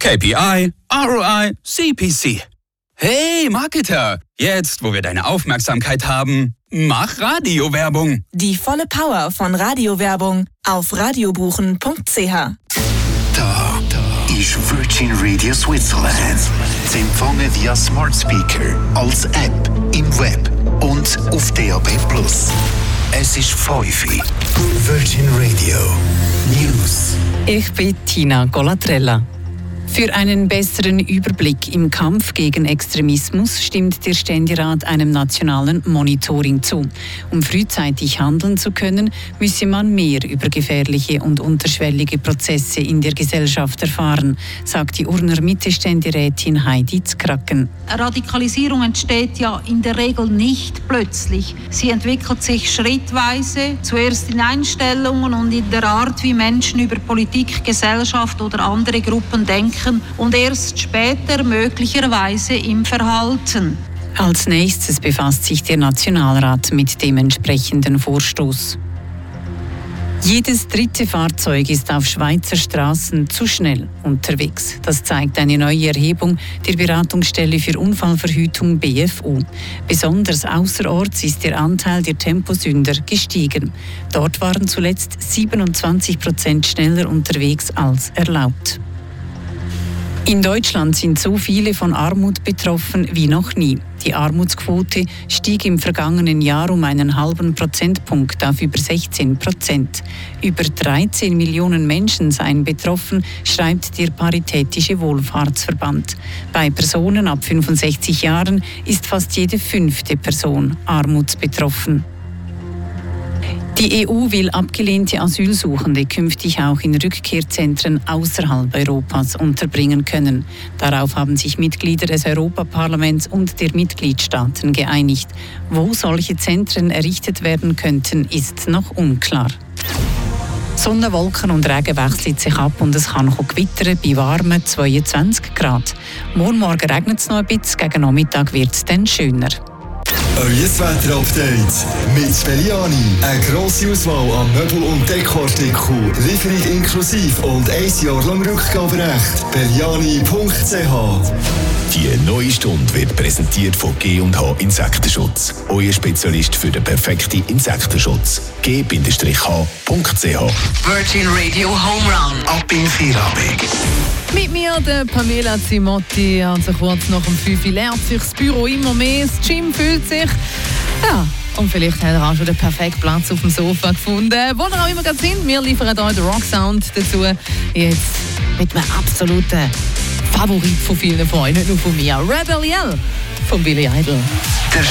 KPI, ROI, CPC. Hey Marketer, jetzt wo wir deine Aufmerksamkeit haben, mach Radiowerbung. Die volle Power von Radiowerbung auf radiobuchen.ch. Da ist Virgin Radio Switzerland. Sie empfangen via Smart Speaker, als App, im Web und auf DAB+. Es ist 5 Uhr. Virgin Radio News. Ich bin Tina Golatrella. Für einen besseren Überblick im Kampf gegen Extremismus stimmt der Ständerat einem nationalen Monitoring zu. Um frühzeitig handeln zu können, müsse man mehr über gefährliche und unterschwellige Prozesse in der Gesellschaft erfahren, sagt die Urner Mitte-Ständerätin Heidi Zkracken. Radikalisierung entsteht ja in der Regel nicht plötzlich. Sie entwickelt sich schrittweise, zuerst in Einstellungen und in der Art, wie Menschen über Politik, Gesellschaft oder andere Gruppen denken, und erst später möglicherweise im Verhalten. Als nächstes befasst sich der Nationalrat mit dem entsprechenden Vorstoß. Jedes dritte Fahrzeug ist auf Schweizer Straßen zu schnell unterwegs. Das zeigt eine neue Erhebung der Beratungsstelle für Unfallverhütung BFU. Besonders außerorts ist der Anteil der Temposünder gestiegen. Dort waren zuletzt 27% schneller unterwegs als erlaubt. In Deutschland sind so viele von Armut betroffen wie noch nie. Die Armutsquote stieg im vergangenen Jahr um einen halben Prozentpunkt auf über 16%. Über 13 Millionen Menschen seien betroffen, schreibt der Paritätische Wohlfahrtsverband. Bei Personen ab 65 Jahren ist fast jede 5. Person armutsbetroffen. Die EU will abgelehnte Asylsuchende künftig auch in Rückkehrzentren außerhalb Europas unterbringen können. Darauf haben sich Mitglieder des Europaparlaments und der Mitgliedstaaten geeinigt. Wo solche Zentren errichtet werden könnten, ist noch unklar. Sonne, Wolken und Regen wechseln sich ab und es kann gewittern bei warmen 22 Grad. Morgen regnet es noch ein bisschen, gegen Nachmittag wird es dann schöner. Euer Wetter-Update mit Belliani. Eine grosse Auswahl an Möbel- und Dekoartikeln. Lieferung inklusive und 1 Jahr lang Rückgaberecht. Belliani.ch. Die neue Stunde wird präsentiert von G&H Insektenschutz. Euer Spezialist für den perfekten Insektenschutz. G-H.ch. Virgin Radio Home Run. Ab in Feierabend. Mit mir, der Pamela Zimotti, also kurz nach dem 5 Uhr leert sich das Büro immer mehr, das Gym fühlt sich. Ja, und vielleicht hat er auch schon den perfekten Platz auf dem Sofa gefunden. Wo ihr auch immer gerade sind, wir liefern euch den Rock-Sound dazu. Jetzt mit einem absoluten Favorit von vielen von euch, nicht nur von mir. Rebel Yell von Billy Idol.